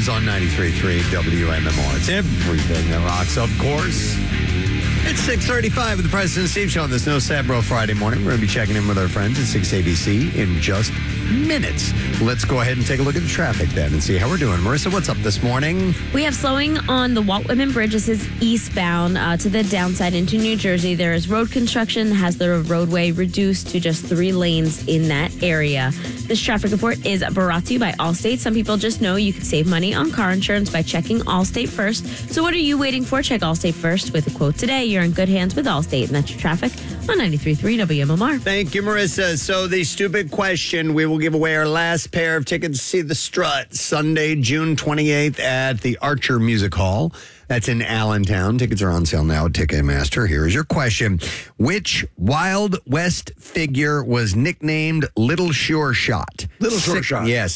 is on 93.3 WMMR. It's everything that rocks, of course. It's 6:35 with the President Steve Show on this No Sabro Friday morning. We're going to be checking in with our friends at 6ABC in just minutes. Let's go ahead and take a look at the traffic then and see how we're doing. Marissa, what's up this morning? We have slowing on the Walt Whitman Bridge. This is eastbound to the downside into New Jersey. There is road construction, has the roadway reduced to just 3 lanes in that area. This traffic report is brought to you by Allstate. Some people just know you can save money on car insurance by checking Allstate first. So what are you waiting for? Check Allstate first with a quote today. You're in good hands with Allstate, and that's your traffic on 93.3 WMMR. Thank you, Marissa. So the stupid question, we will give away our last pair of tickets to see The Strut Sunday, June 28th at the Archer Music Hall. That's in Allentown. Tickets are on sale now at Ticketmaster. Here's your question. Which Wild West figure was nicknamed Little Sure Shot? Little Sure Shot. Yeah,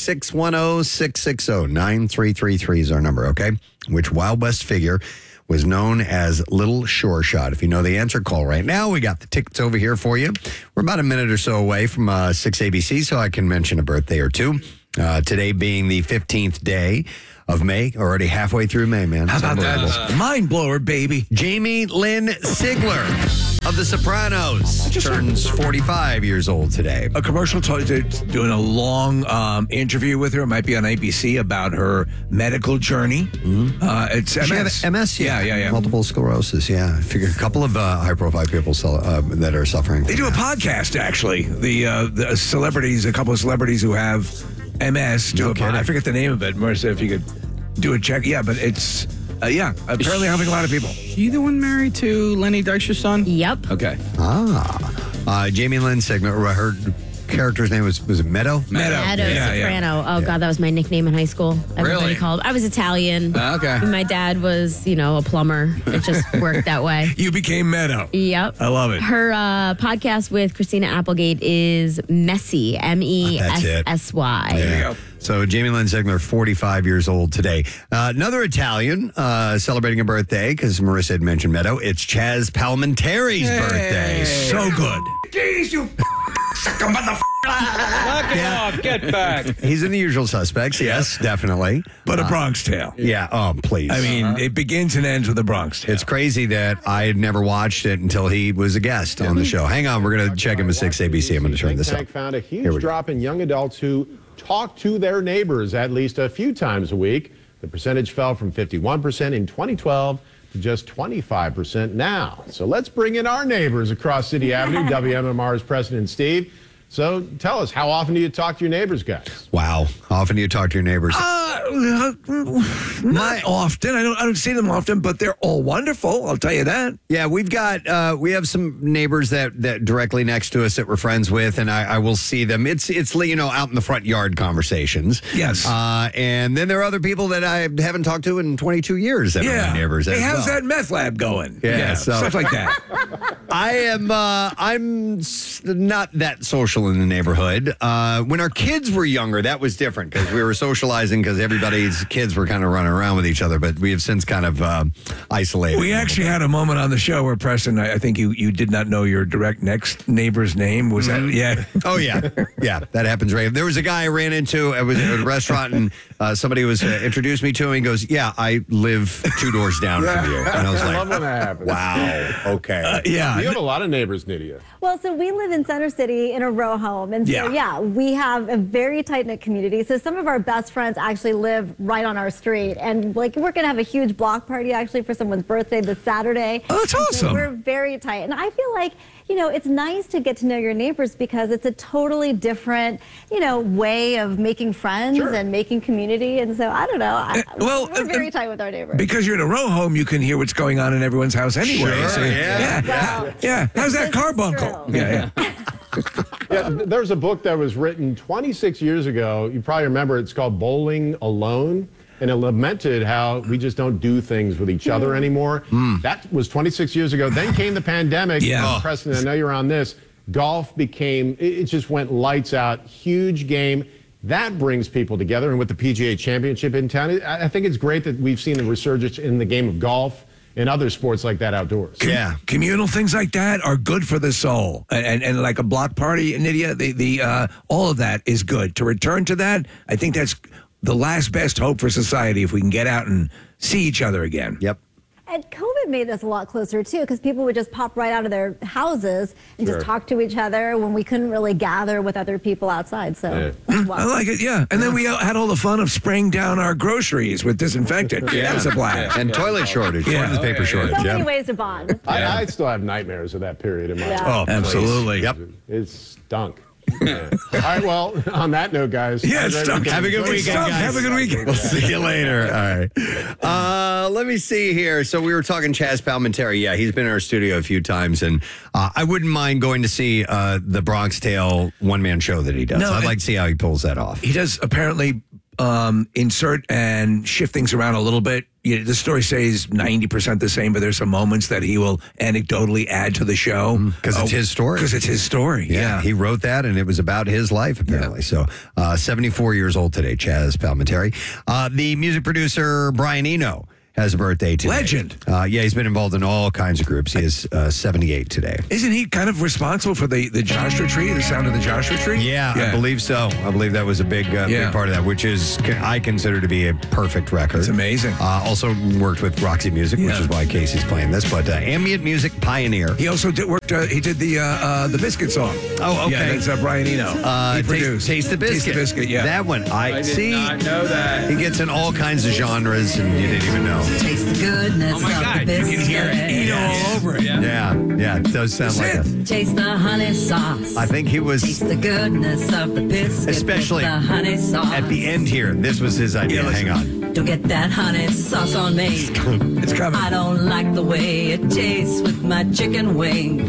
610-660-9333 is our number, okay? Which Wild West figure was known as Little Sure Shot? If you know the answer, call right now. We got the tickets over here for you. We're about a minute or so away from 6ABC, so I can mention a birthday or two. Today being the 15th day of May, already halfway through May, man. How about that? Mind blower, baby. Jamie Lynn Sigler of The Sopranos turns 45 years old today. A commercial doing a long interview with her. It might be on ABC about her medical journey. It's MS. She had MS, Yeah. Multiple sclerosis, yeah. I figured a couple of high-profile people that are suffering. They do a podcast, actually. The celebrities, a couple of celebrities who have MS do I forget the name of it. Marissa, if you could do a check. Yeah, but it's, apparently helping a lot of people. You the one married to Lenny Dykstra's son? Yep. Okay. Jamie Lynn Sigler, her character's name was it Meadow? Meadow Soprano. Oh, God, that was my nickname in high school. Everybody Really? called. I was Italian. Okay. My dad was, a plumber. It just worked that way. You became Meadow. Yep. I love it. Her podcast with Christina Applegate is Messy, Messy. There you go. So Jamie Lynn Sigler, 45 years old today. Another Italian celebrating a birthday, because Marissa had mentioned Meadow. It's Chaz Palminteri's birthday. So good. Jeez, you sucker motherfucker. Knock it off. Get back. He's in The Usual Suspects, yes, definitely. But a Bronx Tale. Yeah, please. I mean, it begins and ends with a Bronx Tale. It's crazy that I had never watched it until he was a guest on the show. Hang on, we're going to check him with 6ABC. I'm going to turn this up. Found a huge drop in young adults who talk to their neighbors at least a few times a week. The percentage fell from 51% in 2012 to just 25% now. So let's bring in our neighbors across City Avenue, WMMR's President Steve. So tell us, how often do you talk to your neighbors, guys? Wow. How often do you talk to your neighbors? Not often. I don't see them often, but they're all wonderful. I'll tell you that. Yeah, we have some neighbors that directly next to us that we're friends with, and I will see them. It's out in the front yard conversations. Yes. And then there are other people that I haven't talked to in 22 years that are my neighbors. Hey, as how's well. that meth lab going? Yeah, so- stuff like that. I'm not that social in the neighborhood. When our kids were younger, that was different because we were socializing because everybody's kids were kind of running around with each other, but we have since kind of isolated. We actually had a moment on the show where, Preston, I think you did not know your direct next neighbor's name. Was that? Yeah. Oh, yeah. Yeah, that happens right. There was a guy I ran into. I was at a restaurant, and somebody was introduced me to him. He goes, yeah, I live 2 doors down from you. And I was I like, love when that happens. wow, okay. Yeah. You have a lot of neighbors, Nydia. Well, so we live in Center City in a row home. And so, we have a very tight-knit community. So some of our best friends actually live right on our street. And, we're going to have a huge block party, actually, for someone's birthday this Saturday. Oh, that's awesome. So we're very tight. And I feel like, it's nice to get to know your neighbors because it's a totally different, way of making friends and making community. And so, I don't know. We're very tight with our neighbors. Because you're in a row home, you can hear what's going on in everyone's house anyway. Sure, So, yeah. Well, How's that this is carbuncle? true. Yeah. Yeah, there's a book that was written 26 years ago. You probably remember it's called Bowling Alone. And it lamented how we just don't do things with each other anymore. That was 26 years ago. Then came the pandemic. Yeah. Preston, I know you're on this. Golf became, it just went lights out. Huge game. That brings people together. And with the PGA Championship in town, I think it's great that we've seen the resurgence in the game of golf and other sports like that outdoors. Yeah. Communal things like that are good for the soul. And like a block party, Nydia, all of that is good. To return to that, I think that's the last best hope for society if we can get out and see each other again. Yep. And COVID made us a lot closer, too, because people would just pop right out of their houses and just talk to each other when we couldn't really gather with other people outside. So I like it, yeah. And then we had all the fun of spraying down our groceries with disinfectant. That was a blast. And toilet shortage, toilet paper shortage. so many ways to bond. I still have nightmares of that period in my life. Oh, absolutely. Yep. It stunk. Yeah. All right, well, on that note, guys. Yeah, it stunk. Have a good weekend, guys. Have a good weekend. We'll see you later. All right. Let me see here. So we were talking Chaz Palminteri. Yeah, he's been in our studio a few times, and I wouldn't mind going to see the Bronx Tale one-man show that he does. No, I'd like to see how he pulls that off. He does apparently insert and shift things around a little bit. The story stays 90% the same, but there's some moments that he will anecdotally add to the show. Because it's his story. Because it's his story, yeah. He wrote that, and it was about his life, apparently. So 74 years old today, Chaz Palminteri. The music producer, Brian Eno, has a birthday today. Legend. Yeah, he's been involved in all kinds of groups. He is 78 today. Isn't he kind of responsible for the Joshua Tree, the sound of the Joshua Tree? Yeah, I believe so. I believe that was a big part of that, which is I consider to be a perfect record. It's amazing. Also worked with Roxy Music, which is why Casey's playing this. But ambient music pioneer. He also did he did the Biscuit song. Oh, okay. Yeah, that's Brian Eno. He produced. Taste the Biscuit. Taste the Biscuit, yeah. That one. I see. Not know that. He gets in all kinds of genres, and you didn't even know. Taste the goodness Oh my of God, the you biscuit. can hear Eno all over it. Yeah, it does sound like a. Taste the honey sauce. I think he was, Taste the goodness of the biscuit. especially with the honey sauce. at the end here. This was his idea. Hang on. Don't get that honey sauce on me. It's coming. I don't like the way it tastes with my chicken wing.